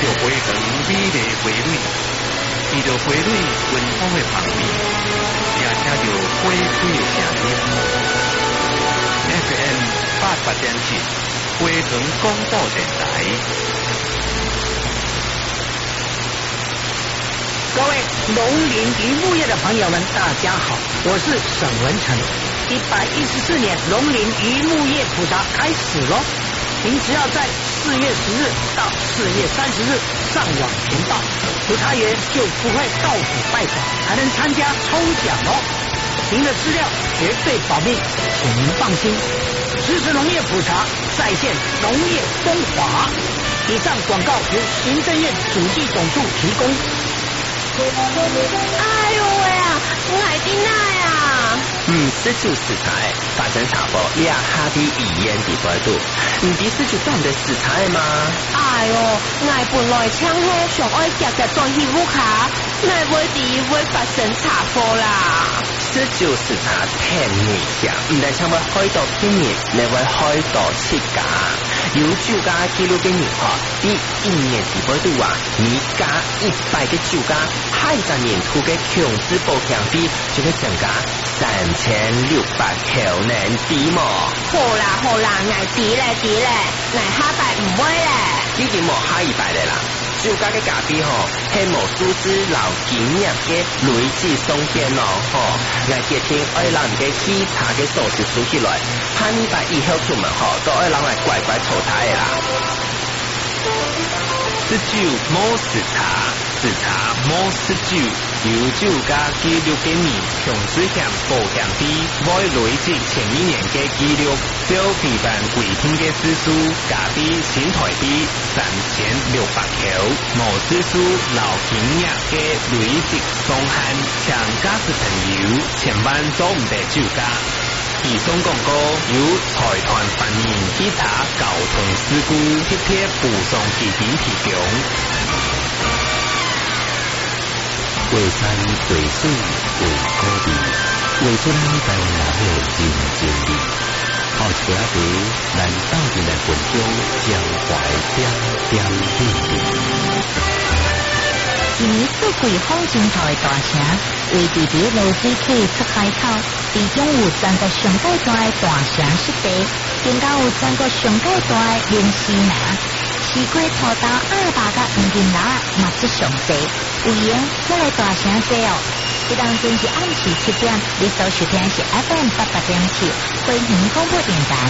着花园美丽花蕊，闻着花蕊芬芳的香味，也听着花开的声音。FM 88.7，花莲广播电台。 各位农林渔牧业的朋友们，大家好，我是沈文成。114年农林渔牧业普查开始咯，您只要在4月10日到4月30日上网填报，普查员就不会到府拜访，还能参加抽奖哦。您的资料绝对保密，请您放心。支持农业普查，再现农业风华。以上广告由行政院主计总处提供。 哎呦喂啊，我海丁奈啊！ 这就是菜，发生茶包，你也哈啲语言地方度，唔知是就当的食材吗？ 哎呦，我本来抢起上爱夹夹做戏舞卡，我袂地会发生茶包啦。 这就是茶天女下，唔但抢要开到今年，你会开到7家，有酒家记录给你比1年地方度啊，你加100个酒家，20年出嘅强制保险比就会增加3600口能抵嘛。 好啦，我抵咧，我下摆唔会咧。 已经冇下100咧啦。酒家嘅价比系无数字老经验嘅累计送件咯我决定爱让嘅喜茶嘅数字数起来，盼你把以后出门都爱让来乖乖抽茶嘅啦。 吃酒冇吃茶，吃茶冇吃酒，有酒家记录给你强制险保险比，每累积前1年嘅记录，小费办违停嘅次数，价比新台币3600口，冇次数老经验嘅累积上限，请驾驶朋友千万做唔得酒家。以上广告由财团反映喜茶交通事故贴贴补偿基金提供。 过山对水为高地，为出咱台湾人的人情味。好一杯咱斗阵来分享江淮点点滴滴。 今年四季风景头的大城，为地伫罗水溪出海口，其中有3个上界大的大城湿地，更加有3个上界大的灵西拿。西瓜土豆、阿爸甲黄金拿嘛出上济，有闲再来大城济哦。这当真是暗时7点，你所收听是 FM 88.7花莲广播电台。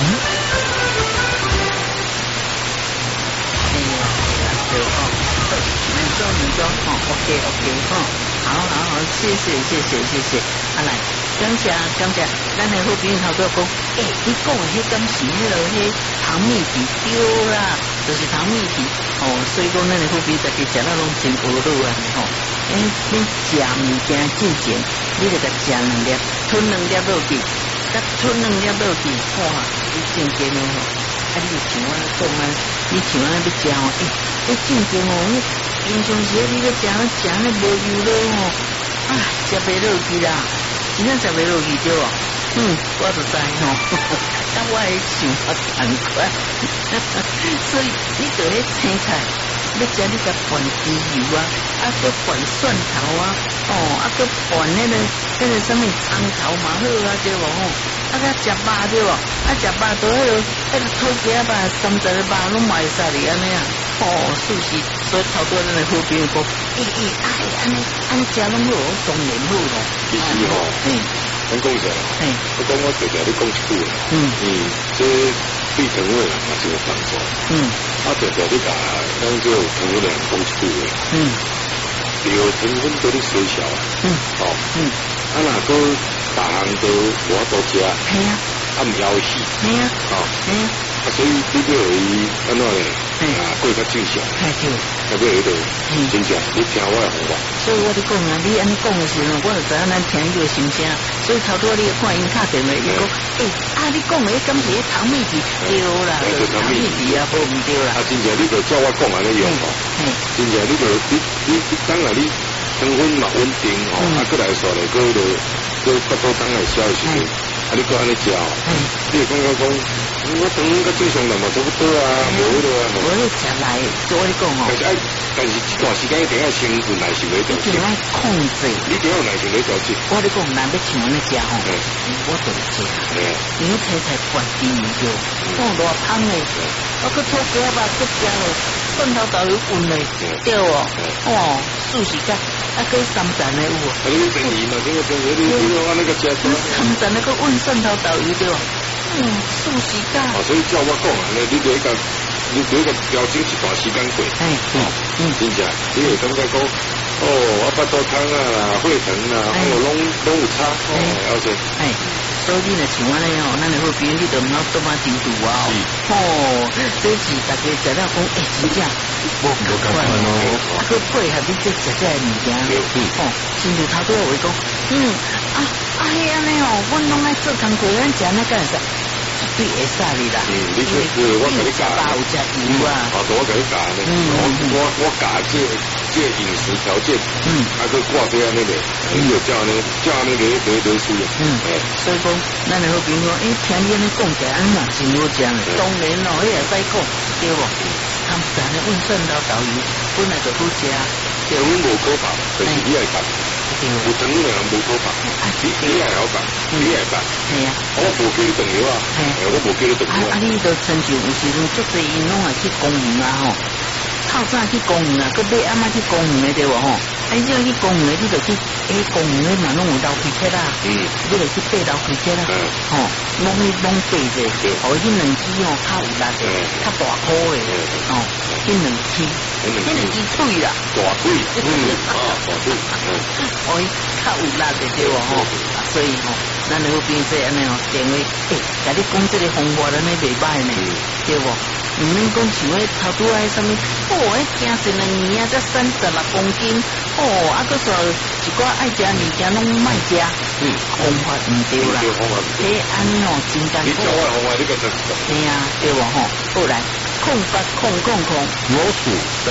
你说OK，好，谢谢，来，感谢，咱的好朋友头都讲，你讲的迄敢是迄落迄糖蜜皮对啦，就是糖蜜皮所以讲咱的好朋友在去食那拢真学到啊你食物件进前，你就甲食2粒，吞2粒落去，甲吞2粒落去，哇，你正经哦，你就像我讲啊，你像我要食你正经哦。平常时你要食那无油了食袂落去啦，真正食袂落去对哦。我就知但我的想法很快，所以你做迄青菜，要食你甲拌猪油搁拌蒜头搁拌那个什么葱头嘛好对无甲食肉对无食肉都迄个土鸡肉30个肉拢卖晒哩安尼是不是？所以头多咱的好朋友讲，安尼食拢好，当然好咯。 其实咱讲啥？我讲我常常你讲一句啦，这对肠胃嘛是有帮助。常常你甲咱这肠胃人讲一句话，有成分都你缩小若个大项都无法度食，唔枵死。所以你要伊安怎咧？过较正常，要迄个真正你听我的方法。 所以我咧讲你安尼讲的时候，我就知影咱听伊个心声。所以头拄你看因敲电话，伊讲，你讲的敢是糖蜜皮对啦，糖蜜皮无唔对啦。 真正你就照我讲安尼用真正你就你当然你成分嘛稳定过来说咧，搁骨头当来消的时阵，你搁安尼食你会感觉讲。我肠较正常人嘛，差不多无迄个我食来，做你讲但是但是这段时间一定要先有耐心来调节， 一定要控制， 你一定要有耐心来调节。 我你讲难要像安尼食吼，我就食，因为菜菜关低就，大汤的，我去炒鸡吧，去食了，蒜头豆油混的，对哦，素食噶，啊，去三层的有哦。 你便宜嘛，这个便宜，你话那个价钱。 三层那个混蒜头豆油对哦，素食噶。 所以照我讲啊，你这个。你这个调整一段时间过，真正你会感觉讲，我巴肚汤啊、血糖啊，拢有差，而且， 所以你若像安尼咱就好比你就唔好多买珍珠啊，这是大家食了讲，真正无共款哦，去配合你这食的物件，亲像头拄我讲，安尼阮拢爱做工课，咱食那个啥。对会使你啦， 你说我给你教， 有只油啊， 我给你教呢，我教这饮食条件，去挂这样那个，你就叫那个书了， 所以讲，咱就好比说，听你安尼讲起来，嘛真好食的，当然咯，你也使讲，对不？他们咱的温顺到导游，本来就好食， 对，阮无可怕，就是你爱办。有糖的人无可怕，你也要办，你也办。 系啊， 我无叫你动摇啊，我无叫你动摇。 你就亲像有时阵足侪因拢会去公园啊吼，透早去公园啊，佮尾暗仔去公园的对无吼？你只要去公园的，你就去公园的嘛，拢有楼梯车啦，你就去爬楼梯车啦，拢爬者，互迄两支较有力的，较大颗的，迄两支腿啦， 大腿，大腿， 较有力的对无吼？所以吼，咱就变做安尼哦，电话，甲你讲这个方法，咱咧袂歹呢，对无？唔免讲像迄头拄仔什么，惊死2年啊，才36公斤，佮说一寡爱食物件拢卖食，方法唔对啦，安尼哦，真艰苦。 你叫我方法，你个真是。 对啊，对无吼？好来，0800 我属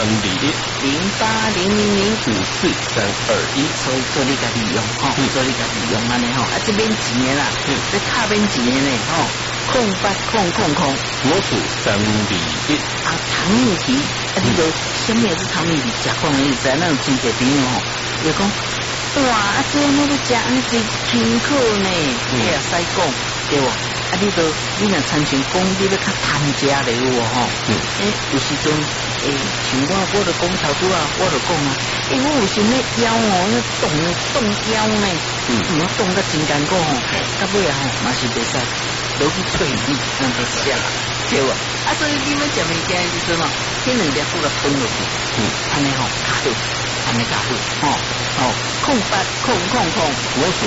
3010800054321， 所以做你家己用吼，做你家己用安尼吼，这免钱的啦，这卡免钱的呢吼。0800， 我属321。 糖蜜皮，你就什么是糖蜜皮？食讲的意思，那种真济朋友吼，就讲哇，这那个食安尼真辛苦呢，你也使讲对无？你若参像讲，你要较贪食的有无吼？有时阵像我就讲头拄啊，我就讲啊，我有时咧腰冻腰呢，我冻得真艰苦吼，到尾啊吼，嘛是袂使。都去催你，让他吃，对吧？所以你们讲物件的时候，这2粒不了分落去，安尼吼，卡好，安尼卡好，0800， 我属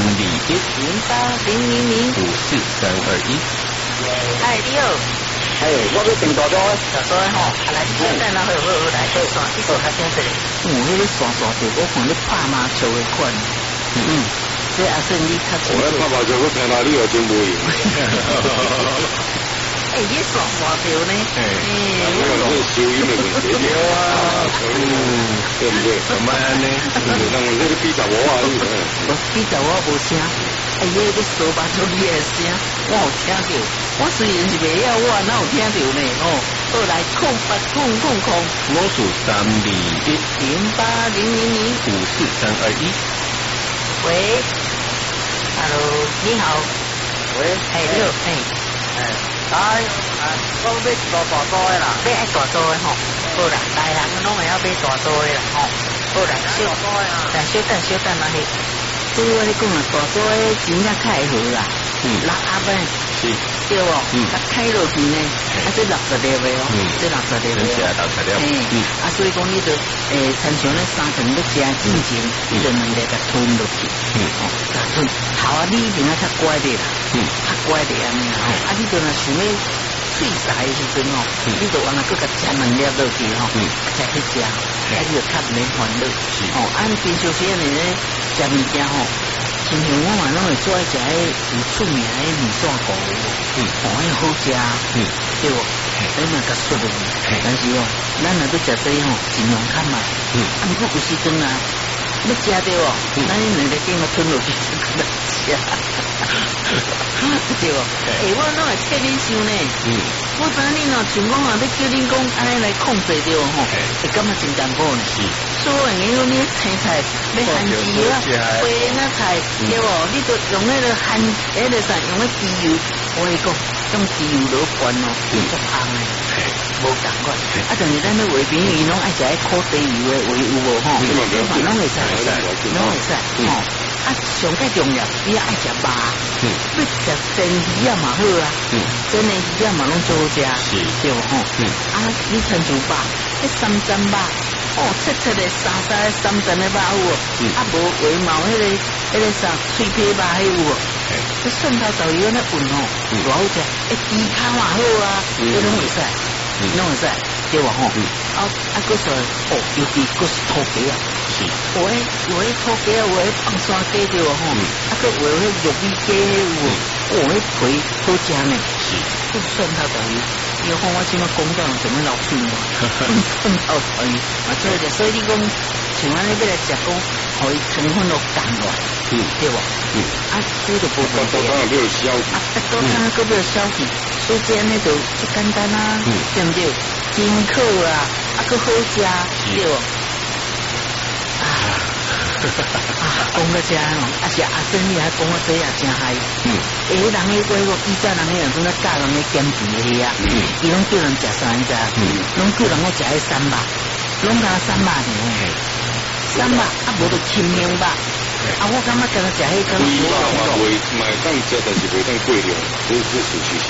3210800054321。 你好， 我要订大桌， 吼，来，你等下好，来，你说较正式，迄个刷着，我看你拍麻球的款，这阿顺你较清楚。 我拍麻将，我听哪里有真无赢。 你耍滑球呢？ 我收音的问题。 对啊， 对不对？ 怎么安呢？ 那我这个比查我啊， 比查我无声。你手把手你的声，我有听到。我虽然是袂晓，我哪有听到呢？后来0800， 我属3210800054321。 喂 ，Hello， 你好， 喂， 你好， 我要做大桌的啦， 要爱大桌的吼，好啦，来人拢会晓买大桌的啦，好啦，小等啦嘿，对我咧讲啊，大桌的真正较会好啦，6盒呢，对哦，开落去呢，这60粒的哦，这60粒的哦，所以讲你就参像咧3层要食进前，你就2粒甲吞落去，甲吞，头你一定要较乖的啦，较乖的安尼啦，你就若想要脆晒的时阵你就往那搁甲加2粒落去再去食，你就较免烦恼，你平常时安尼咧食物件亲像我嘛拢会做爱食迄有出名的米线糊，迄好食，对无？你嘛较熟的，但是咱若要食这尽量较慢，不过有时阵啊，要食对无？咱2粒经过吞落去就可能食。 对哦，我拢会替恁想呢。我知恁哦，像讲啊，要叫恁讲安尼来控制着吼，会感觉真艰苦呢。所以因为你青菜要限制啊，花那菜对无？你就用那个限，那个啥，用那猪油，我跟你讲，用猪油落关哦，足香的，无共款。啊，但是咱咧画饼鱼拢爱食迄烤地油的，有无吼？拢会使，拢会使，吼。啊，上介重要，你爱食肉，要食蒸鱼啊嘛好啊，蒸的鱼啊嘛拢最好食，对无吼？啊，你亲像肉，迄三层肉，切切的沙沙的三层的肉有无？啊，无为毛迄个啥脆皮肉迄有无？这蒜头豆油那混吼，多好食，猪脚嘛好啊，这拢会使，拢会使，对无吼？佫说尤其佫是土鸡啊。有迄土鸡啊，有迄放山鸡对哦吼，佫有迄玉米鸡有，迄皮好食呢，佫蒜头豆油，你看我即马讲到怎么老脆嘛，蒜头豆油，所以你讲像安尼要来食讲，互伊成分都降落，对无？这就无问题。啊，多汤佫要消气，所以这安尼就简单啊，对不对？真好啊，佫好食，对无？讲到这哦，是阿珍你还讲到这也真嗨。人个以前人个人总在教人个减肥个啊，伊拢叫人食啥你知？拢叫人我食迄三肉，拢讲三肉呢，三肉啊无就清明肉。我感觉今日食迄个。 规肉嘛袂买当食，但是袂当过量，这事实上。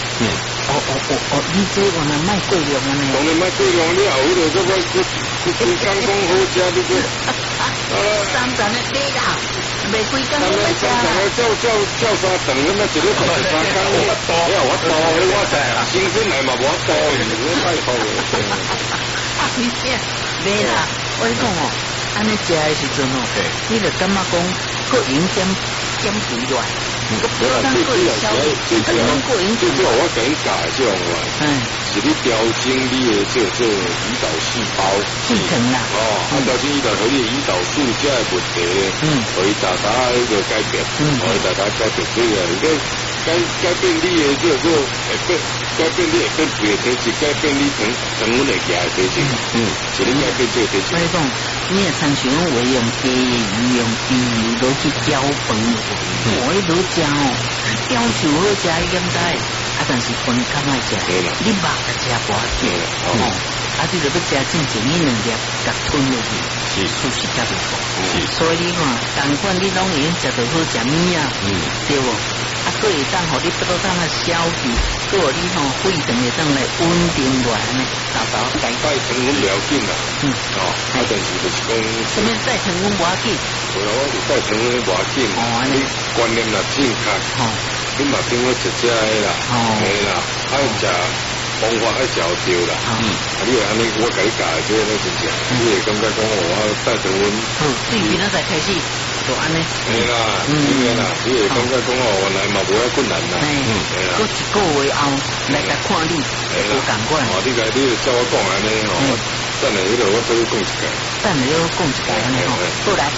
你这原来卖过量啊呢？ 当然卖过量了，有就说规工讲好食，你这。 三层的鸡啦，卖几工你要食啦？ 照三层，那一日13工，我多，我知啦，新鲜来嘛无多，你太好了。 你听，没啦，我讲哦，安尼食的时阵哦，你就感觉讲，个营减肥乱。 对啦，最主要我给你教的这种话，是你调整你的这胰岛细胞系统啦。 调整胰岛和你胰岛素这的问题，可以大一个改变，可以大改变这个，你改变你的这个会变，改变你会变肥的体质，改变你成温的牙的体质，是你改变这个体质。 所以讲，你也参像我用鸡用猪油落去搅饭，我一落食哦，要求好食已经知，但是分较爱食，你肉甲食寡少，你就要食正正你2粒甲吞落去，是属实较不错。所以你看，同款你拢已经食到好食物啊，对无？佫会当互你不到当个消气，佫互你肺肠会当来稳定落来呢，改成温不要紧啦，但是就是讲， 什么再成温不要紧？ 我再成温不要紧，你观念啦正确，你嘛变我食的啦，没啦，爱食方法爱食对啦，你会安尼我甲你教的这个真正，你会感觉讲我再成温， 对比那才开始。就安尼， 系啦，应该啦，你会感觉讲原来嘛无遐困难啦，系啦。 过一个月后来甲看你，有感觉。 你照我讲安尼吼，等下迄个我再讲一个。 等下要讲一个安尼吼，过来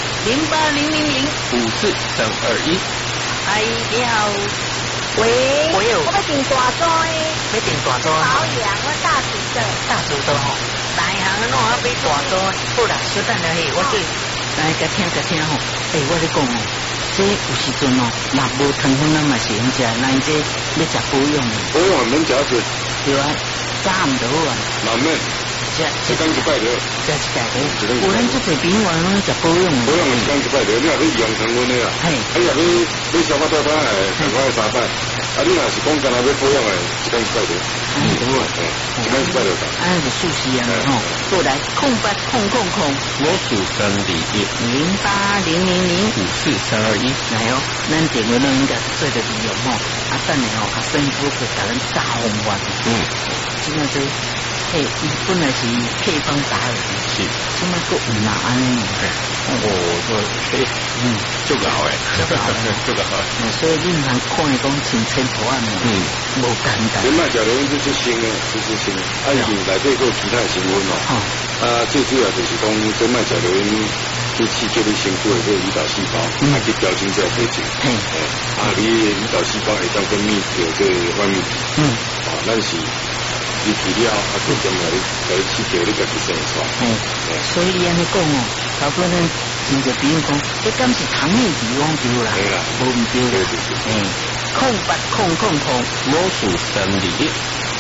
0800543221。哎，你好，喂，我要订大桌诶，要订大桌。好阳，我大厨的吼，大行弄啊买大桌，好啦，小等下嘿，我对。来，甲听吼，我咧讲哦，这有时阵哦，若无糖分咱嘛是用食，咱这要食保养的。 保养免食多。 对啊，早暗就好啊。 慢慢。一天一摆就。 有咱做侪朋友拢食保养的。 保养一天一摆就，你若要用糖分的啦。你若要消化大的，赶快3摆。你若是讲干那要保养的，一天一摆就。一天一摆就得。 就熟悉啊吼。过来0800 我属3010800543221， 来哦，咱电话拢应该做得利用吼，等下吼，师傅会甲咱教方法。即个是，伊本来是配方达人，是，即么个有哪安尼？ 做个好诶，做个好。 所以你通看伊讲清清楚暗的，无简单。 人脉交流这是新的，内底有其他成分嘛。最主要就是讲人脉交流去刺激你身躯的这个胰岛细胞，去调整这个血球。你胰岛细胞会当分泌有这个分泌体。咱是你治了，就点来给你刺激你家己生出来。 所以你安尼讲哦，包括咱真侪朋友讲，这敢是糖尿病往丢啦？ 对啦， 无唔丢啦。 080000魔术生理。